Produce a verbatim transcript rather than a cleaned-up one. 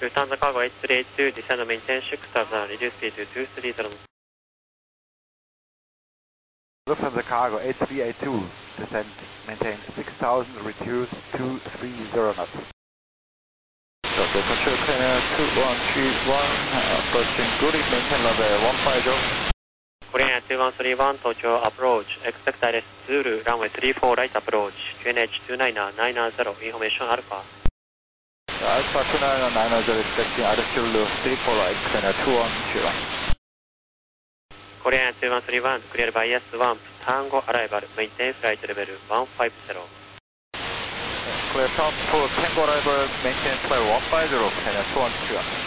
Lufthansa Cargo eight three eight two, descend and maintain six thousand, reduce speed to two three zero. Lufthansa Cargo eight three eight two, descend, maintain six thousand, reduce two three zero knots. Delta Control Clear two one three one, approaching Zurich, maintain level one five zero. Korean two one three one, Tokyo approach, expect direct Zulu, runway three four right approach, Q N H two nine nine zero, information Alpha. Alpha two nine nine zero, expecting direct Zulu, three four right, Clear two one three one. Korean two one three one, cleared by S one, Tango arrival, maintain flight level one five zero. Clear top for Tango arrival, maintain flight one five zero, Clear two one three one.